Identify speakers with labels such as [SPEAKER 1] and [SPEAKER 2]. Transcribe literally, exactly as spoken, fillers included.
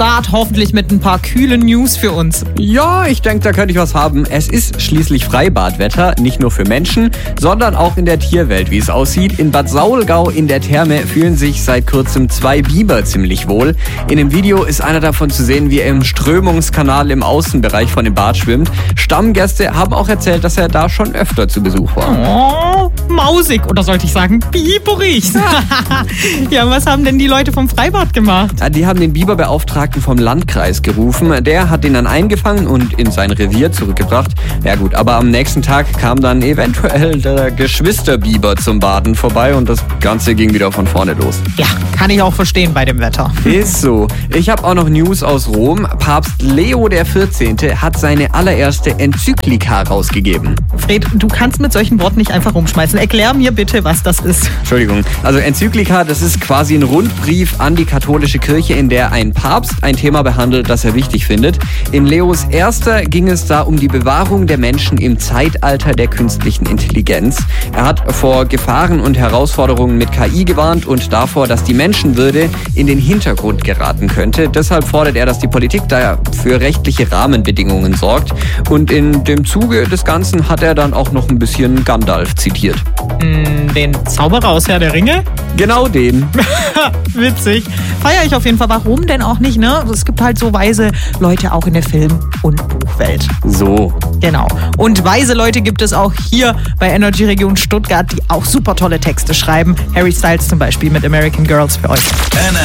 [SPEAKER 1] Start, hoffentlich mit ein paar kühlen News für uns.
[SPEAKER 2] Ja, ich denke, da könnte ich was haben. Es ist schließlich Freibadwetter, nicht nur für Menschen, sondern auch in der Tierwelt, wie es aussieht. In Bad Saulgau in der Therme fühlen sich seit kurzem zwei Biber ziemlich wohl. In dem Video ist einer davon zu sehen, wie er im Strömungskanal im Außenbereich von dem Bad schwimmt. Stammgäste haben auch erzählt, dass er da schon öfter zu Besuch war.
[SPEAKER 1] Oh, mausig, oder sollte ich sagen, biberig. Ja, was haben denn die Leute vom Freibad gemacht?
[SPEAKER 2] Ja, die haben den Biberbeauftragten vom Landkreis gerufen. Der hat ihn dann eingefangen und in sein Revier zurückgebracht. Ja gut, aber am nächsten Tag kam dann eventuell der Geschwisterbiber zum Baden vorbei und das Ganze ging wieder von vorne los.
[SPEAKER 1] Ja, kann ich auch verstehen bei dem Wetter.
[SPEAKER 2] Ist so. Ich habe auch noch News aus Rom. Papst Leo der vierzehnte hat seine allererste Enzyklika rausgegeben.
[SPEAKER 1] Fred, du kannst mit solchen Worten nicht einfach rumschmeißen. Erklär mir bitte, was das ist.
[SPEAKER 2] Entschuldigung. Also Enzyklika, das ist quasi ein Rundbrief an die katholische Kirche, in der ein Papst ein Thema behandelt, das er wichtig findet. In Leos erster ging es da um die Bewahrung der Menschen im Zeitalter der künstlichen Intelligenz. Er hat vor Gefahren und Herausforderungen mit K I gewarnt und davor, dass die Menschenwürde in den Hintergrund geraten könnte. Deshalb fordert er, dass die Politik da für rechtliche Rahmenbedingungen sorgt. Und in dem Zuge des Ganzen hat er dann auch noch ein bisschen Gandalf zitiert.
[SPEAKER 1] Den Zauberer aus Herr der Ringe?
[SPEAKER 2] Genau den.
[SPEAKER 1] Witzig. Feiere ich auf jeden Fall. Warum denn auch nicht, ne? Es gibt halt so weise Leute auch in der Film- und Buchwelt.
[SPEAKER 2] So.
[SPEAKER 1] Genau. Und weise Leute gibt es auch hier bei Energy Region Stuttgart, die auch super tolle Texte schreiben. Harry Styles zum Beispiel mit American Girls für euch.